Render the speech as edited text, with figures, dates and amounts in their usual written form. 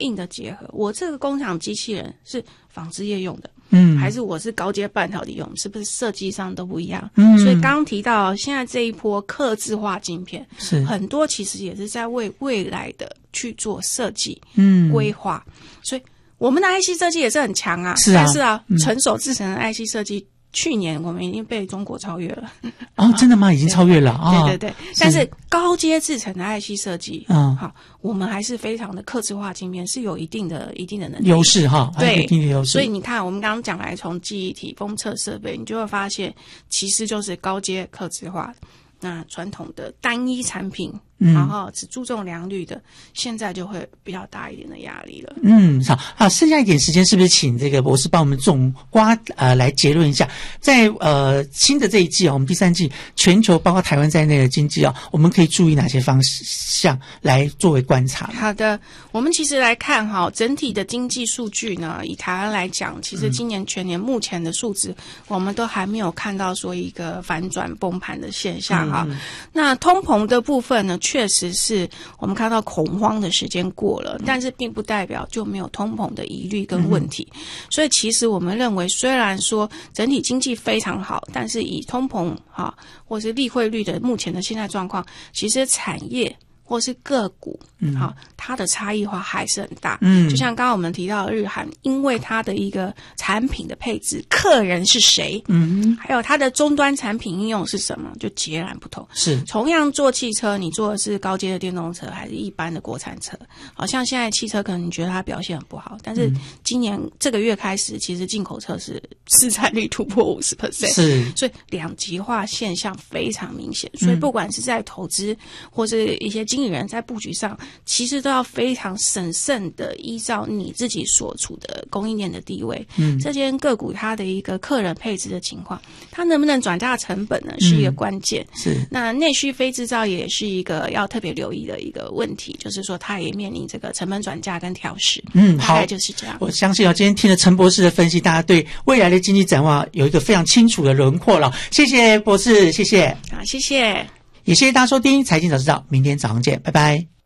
硬的结合。我这个工厂机器人是纺织业用的，还是我是高阶半导体用，是不是设计上都不一样？所以刚刚提到现在这一波客制化晶片，是很多其实也是在为未来的去做设计、规划。所以我们的 IC 设计也是很强啊，但是成熟制程的 IC 设计。去年我们已经被中国超越了。 哦，真的吗？已经超越了啊！ 对对对，但是高阶制程的 IC 设计，好，我们还是非常的客制化晶片，是有一定的能力优势哈， 对， 一定的优势。 所以你看，我们刚刚讲来，从记忆体、封测设备，你就会发现，其实就是高阶客制化。那传统的单一产品，然后只注重良率的，现在就会比较大一点的压力了。 好，剩下一点时间，是不是请这个博士帮我们总括来结论一下，在新的这一季我们第3季全球包括台湾在内的经济我们可以注意哪些方向来作为观察？ 好的，我们其实来看整体的经济数据呢，以台湾来讲，其实今年全年目前的数字，我们都还没有看到说一个反转崩盘的现象。那通膨的部分呢，确实是我们看到恐慌的时间过了，但是并不代表就没有通膨的疑虑跟问题。所以其实我们认为，虽然说整体经济非常好，但是以通膨或是利汇率的目前的现在状况，其实产业或是个股，它的差异化还是很大。就像刚刚我们提到的日韩，因为它的一个产品的配置，客人是谁，还有它的终端产品应用是什么，就截然不同。是同样做汽车，你做的是高阶的电动车，还是一般的国产车？好像现在汽车可能你觉得它表现很不好，但是今年这个月开始，其实进口车是市占率突破 50%， 是，所以两极化现象非常明显。所以不管是在投资或是一些经理人在布局上，其实都要非常审慎的依照你自己所处的供应链的地位，这间个股它的一个客人配置的情况，它能不能转嫁成本呢，是一个关键。是，那内需非制造也是一个要特别留意的一个问题，就是说它也面临这个成本转嫁跟调试。大概就是这样。我相信今天听了陈博士的分析，大家对未来的经济展望有一个非常清楚的轮廓了。谢谢博士，谢谢。好，谢谢。也谢谢大家收听财经早知道，明天早上见，拜拜。